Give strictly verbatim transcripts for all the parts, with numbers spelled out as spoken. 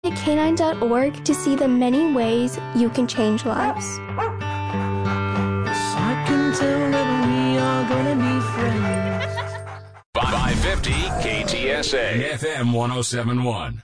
canine dot org to see the many ways you can change lives. I can tell that we are gonna be friends. five fifty K T S A F M one oh seven point one.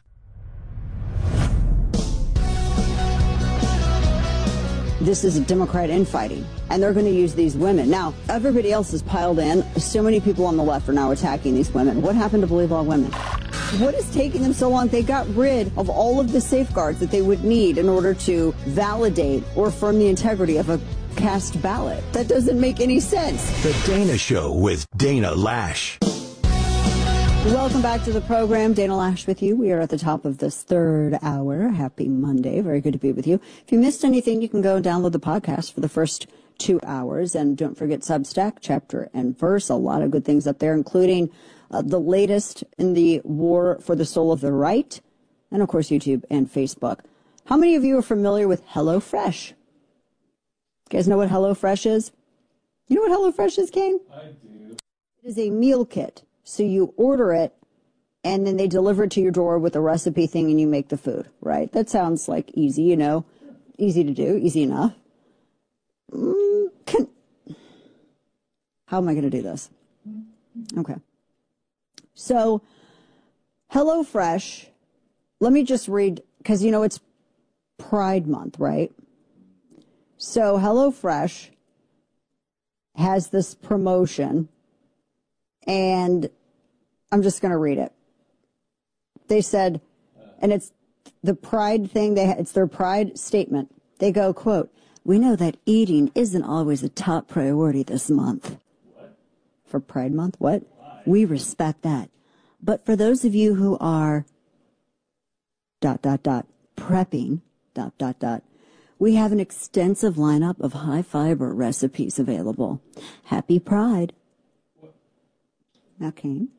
This is a Democrat infighting, and they're going to use these women. Now, everybody else has piled in. So many people on the left are now attacking these women. What happened to Believe All Women? What is taking them so long? They got rid of all of the safeguards that they would need in order to validate or affirm the integrity of a cast ballot. That doesn't make any sense. The Dana Show with Dana Lash. Welcome back to the program. Dana Lash with you. We are at the top of this third hour. Happy Monday. Very good to be with you. If you missed anything, you can go download the podcast for the first two hours. And don't forget Substack, chapter and verse. A lot of good things up there, including uh, the latest in the war for the soul of the right. And, of course, YouTube and Facebook. How many of you are familiar with HelloFresh? You guys know what HelloFresh is? You know what HelloFresh is, Kane? I do. It is a meal kit. So you order it, and then they deliver it to your door with a recipe thing, and you make the food, right? That sounds like easy, you know, easy to do, easy enough. Mm, can, how am I going to do this? Okay. So, HelloFresh, let me just read, because, you know, it's Pride Month, right? So, HelloFresh has this promotion, and I'm just going to read it. They said, and it's the pride thing, they it's their pride statement. They go, quote, "We know that eating isn't always a top priority this month." What? For Pride Month? What? Why? We respect that. But for those of you who are dot, dot, dot, prepping, dot, dot, dot, we have an extensive lineup of high fiber recipes available. Happy Pride. What? Now, Kane.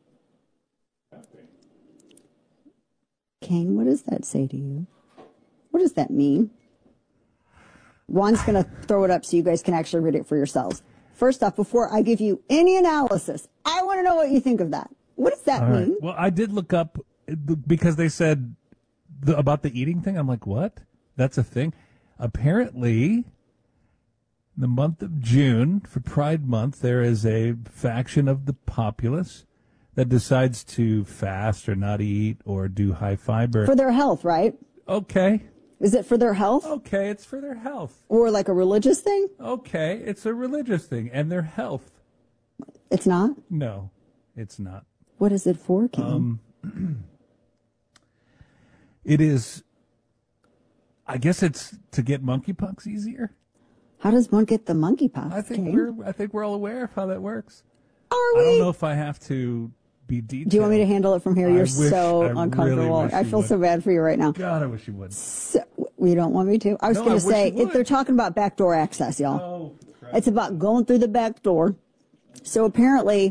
Kane, what does that say to you? What does that mean? Juan's going to throw it up so you guys can actually read it for yourselves. First off, before I give you any analysis, I want to know what you think of that. What does that All mean? right. Well, I did look up because they said the, about the eating thing. I'm like, what? That's a thing? Apparently, the month of June, for Pride Month, there is a faction of the populace that decides to fast or not eat or do high fiber. For their health, right? Okay. Is it for their health? Okay, it's for their health. Or like a religious thing? Okay, it's a religious thing and their health. It's not? No, it's not. What is it for, Kane? Um, it is, I guess it's to get monkeypox easier. How does one get the monkeypox? I think Kane? we're I think we're all aware of how that works. Are I we? don't know if I have to be detailed. Do you want me to handle it from here? I You're wish- so I really uncomfortable. wish I you feel would. so bad for you right now. God, I wish you would. So, you don't want me to? I was No, going I to wish say, you if they're would. talking about backdoor access, y'all. Oh, crap. It's about going through the back door. So apparently,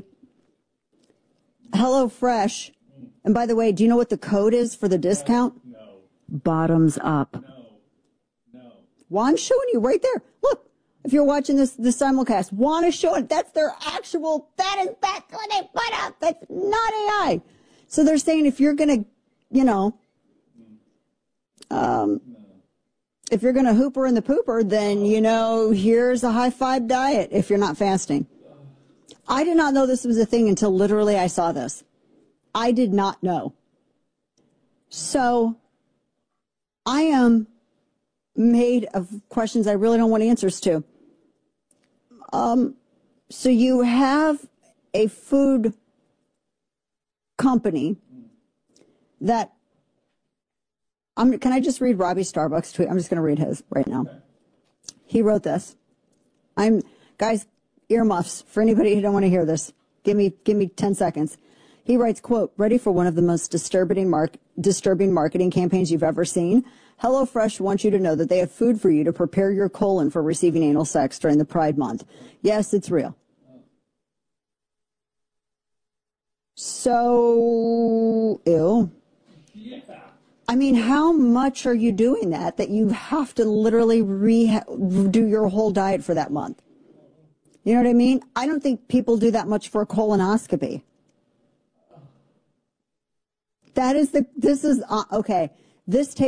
HelloFresh, and by the way, do you know what the code is for the discount? No, Bottoms up. no, no. Juan's showing you right there. Look, if you're watching this, this simulcast, Juan is showing, that's their actual, that is, that's what they put up. That's not A I. So they're saying if you're going to, you know, um, if you're going to hooper in the pooper, then, you know, here's a high five diet if you're not fasting. I did not know this was a thing until literally I saw this. I did not know. So I am made of questions I really don't want answers to. Um, so you have a food company that I'm, can I just read Robbie Starbucks' tweet? I'm just going to read his right now. He wrote this. I'm, guys, earmuffs for anybody who don't want to hear this. Give me, give me ten seconds. He writes, quote, "Ready for one of the most disturbing, mark, disturbing marketing campaigns you've ever seen? HelloFresh wants you to know that they have food for you to prepare your colon for receiving anal sex during the Pride Month. Yes, it's real." So, ew. Yeah. I mean, how much are you doing that, that you have to literally re- do your whole diet for that month? You know what I mean? I don't think people do that much for a colonoscopy. That is the, this is, uh, okay. This